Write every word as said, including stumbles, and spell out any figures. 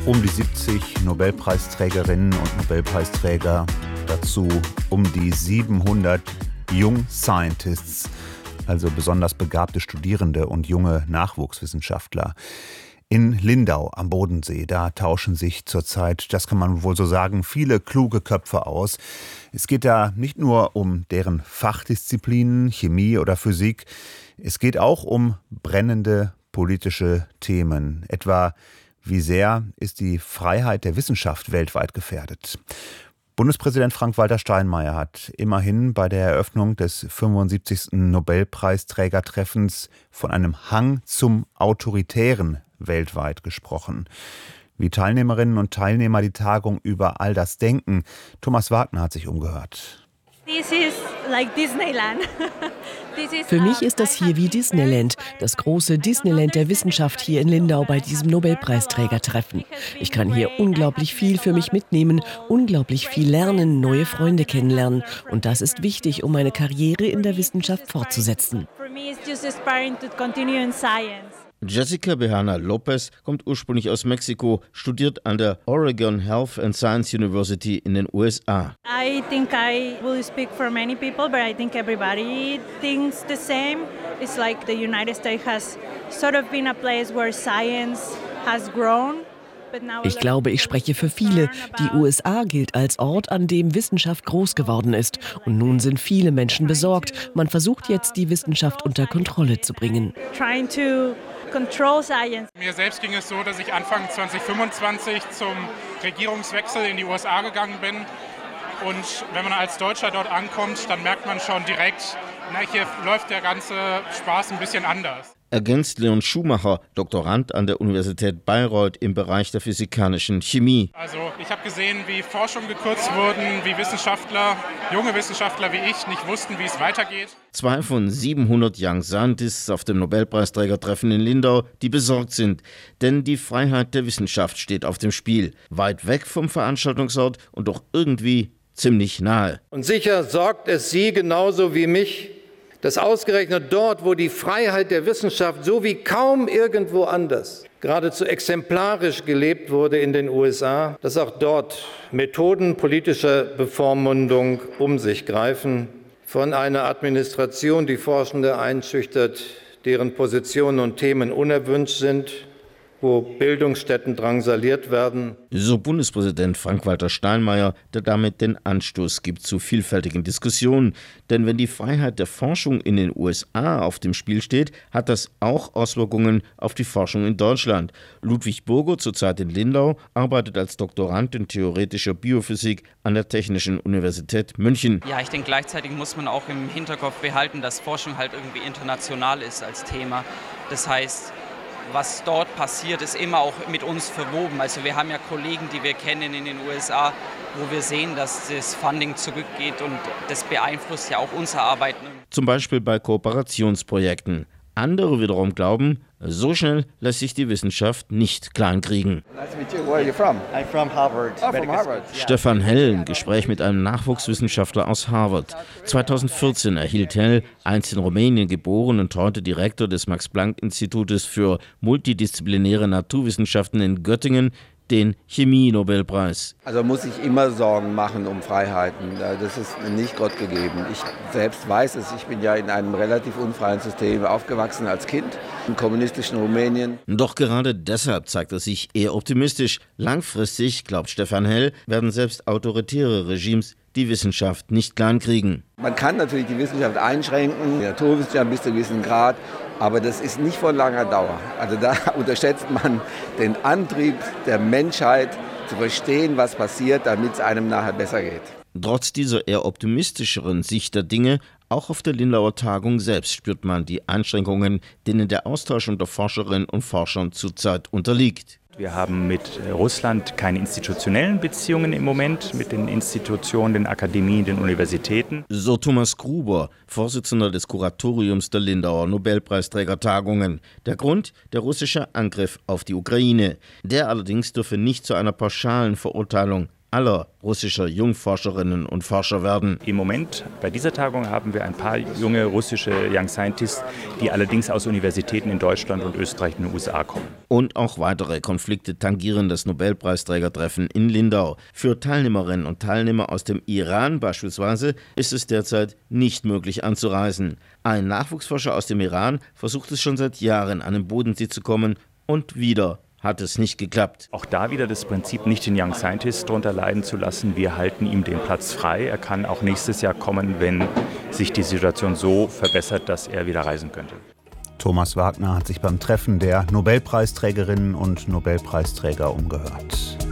Um die siebzig Nobelpreisträgerinnen und Nobelpreisträger, dazu um die siebenhundert Young Scientists, also besonders begabte Studierende und junge Nachwuchswissenschaftler. In Lindau am Bodensee, da tauschen sich zurzeit, das kann man wohl so sagen, viele kluge Köpfe aus. Es geht da nicht nur um deren Fachdisziplinen, Chemie oder Physik, es geht auch um brennende politische Themen, etwa wie sehr ist die Freiheit der Wissenschaft weltweit gefährdet. Bundespräsident Frank-Walter Steinmeier hat immerhin bei der Eröffnung des fünfundsiebzigsten Nobelpreisträgertreffens von einem Hang zum Autoritären weltweit gesprochen. Wie Teilnehmerinnen und Teilnehmer die Tagung über all das denken, Thomas Wagner hat sich umgehört. This is like Disneyland. Für mich ist das hier wie Disneyland, das große Disneyland der Wissenschaft hier in Lindau bei diesem Nobelpreisträgertreffen. Ich kann hier unglaublich viel für mich mitnehmen, unglaublich viel lernen, neue Freunde kennenlernen. Und das ist wichtig, um meine Karriere in der Wissenschaft fortzusetzen. Jessica Behana Lopez kommt ursprünglich aus Mexiko, studiert an der Oregon Health and Science University in den U S A. I think I will speak for many people, but I think everybody thinks the same. It's like the United States has sort of been a place where science has grown. Ich glaube, ich spreche für viele. Die U S A gilt als Ort, an dem Wissenschaft groß geworden ist. Und nun sind viele Menschen besorgt. Man versucht jetzt, die Wissenschaft unter Kontrolle zu bringen. Trying to control science. Mir selbst ging es so, dass ich Anfang zwanzig fünfundzwanzig zum Regierungswechsel in die U S A gegangen bin. Und wenn man als Deutscher dort ankommt, dann merkt man schon direkt, na, hier läuft der ganze Spaß ein bisschen anders. Ergänzt Leon Schumacher, Doktorand an der Universität Bayreuth im Bereich der physikalischen Chemie. Also ich habe gesehen, wie Forschung gekürzt wurden, wie Wissenschaftler, junge Wissenschaftler wie ich, nicht wussten, wie es weitergeht. Zwei von siebenhundert Young Scientists auf dem Nobelpreisträgertreffen in Lindau, die besorgt sind. Denn die Freiheit der Wissenschaft steht auf dem Spiel. Weit weg vom Veranstaltungsort und doch irgendwie ziemlich nahe. Und sicher sorgt es Sie genauso wie mich, dass ausgerechnet dort, wo die Freiheit der Wissenschaft so wie kaum irgendwo anders geradezu exemplarisch gelebt wurde in den U S A, dass auch dort Methoden politischer Bevormundung um sich greifen, von einer Administration, die Forschende einschüchtert, deren Positionen und Themen unerwünscht sind, wo Bildungsstätten drangsaliert werden. So Bundespräsident Frank-Walter Steinmeier, der damit den Anstoß gibt zu vielfältigen Diskussionen. Denn wenn die Freiheit der Forschung in den U S A auf dem Spiel steht, hat das auch Auswirkungen auf die Forschung in Deutschland. Ludwig Burger, zurzeit in Lindau, arbeitet als Doktorand in theoretischer Biophysik an der Technischen Universität München. Ja, ich denke, gleichzeitig muss man auch im Hinterkopf behalten, dass Forschung halt irgendwie international ist als Thema. Das heißt, was dort passiert, ist immer auch mit uns verwoben. Also wir haben ja Kollegen, die wir kennen in den U S A, wo wir sehen, dass das Funding zurückgeht und das beeinflusst ja auch unser Arbeiten. Zum Beispiel bei Kooperationsprojekten. Andere wiederum glauben, so schnell lässt sich die Wissenschaft nicht kleinkriegen. Stefan Hell im Gespräch mit einem Nachwuchswissenschaftler aus Harvard. zweitausendvierzehn erhielt Hell, einst in Rumänien geboren und heute Direktor des Max-Planck-Institutes für multidisziplinäre Naturwissenschaften in Göttingen, den Chemie-Nobelpreis. Also muss ich immer Sorgen machen um Freiheiten. Das ist nicht Gott gegeben. Ich selbst weiß es. Ich bin ja in einem relativ unfreien System aufgewachsen als Kind im kommunistischen Rumänien. Doch gerade deshalb zeigt er sich eher optimistisch. Langfristig, glaubt Stefan Hell, werden selbst autoritäre Regimes die Wissenschaft nicht kleinkriegen. Man kann natürlich die Wissenschaft einschränken, die Naturwissenschaft bis zu einem gewissen Grad, aber das ist nicht von langer Dauer. Also da unterschätzt man den Antrieb der Menschheit, zu verstehen, was passiert, damit es einem nachher besser geht. Trotz dieser eher optimistischeren Sicht der Dinge, auch auf der Lindauer Tagung selbst spürt man die Einschränkungen, denen der Austausch unter Forscherinnen und Forschern zurzeit unterliegt. Wir haben mit Russland keine institutionellen Beziehungen im Moment, mit den Institutionen, den Akademien, den Universitäten. So Thomas Gruber, Vorsitzender des Kuratoriums der Lindauer Nobelpreisträgertagungen. Der Grund? Der russische Angriff auf die Ukraine. Der allerdings dürfe nicht zu einer pauschalen Verurteilung aller russischer Jungforscherinnen und Forscher werden. Im Moment bei dieser Tagung haben wir ein paar junge russische Young Scientists, die allerdings aus Universitäten in Deutschland und Österreich und den U S A kommen. Und auch weitere Konflikte tangieren das Nobelpreisträgertreffen in Lindau. Für Teilnehmerinnen und Teilnehmer aus dem Iran beispielsweise ist es derzeit nicht möglich anzureisen. Ein Nachwuchsforscher aus dem Iran versucht es schon seit Jahren, an den Bodensee zu kommen, und wieder hat es nicht geklappt. Auch da wieder das Prinzip, nicht den Young Scientist darunter leiden zu lassen. Wir halten ihm den Platz frei. Er kann auch nächstes Jahr kommen, wenn sich die Situation so verbessert, dass er wieder reisen könnte. Thomas Wagner hat sich beim Treffen der Nobelpreisträgerinnen und Nobelpreisträger umgehört.